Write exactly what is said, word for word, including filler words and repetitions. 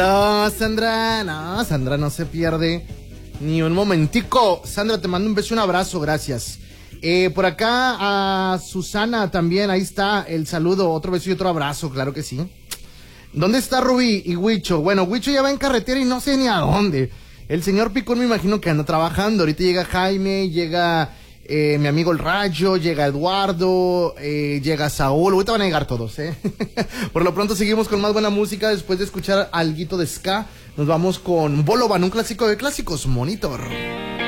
No, Sandra, no, Sandra no se pierde ni un momentico. Sandra, te mando un beso y un abrazo, gracias. Eh, por acá a Susana también, ahí está el saludo, otro beso y otro abrazo, claro que sí. ¿Dónde está Rubí y Huicho? Bueno, Huicho ya va en carretera y no sé ni a dónde. El señor Picón me imagino que anda trabajando. Ahorita llega Jaime, llega eh, mi amigo el Rayo, llega Eduardo, eh, llega Saúl. Ahorita van a llegar todos, ¿eh? Por lo pronto seguimos con más buena música. Después de escuchar alguito de ska, nos vamos con Bolovan, un clásico de clásicos, Monitor.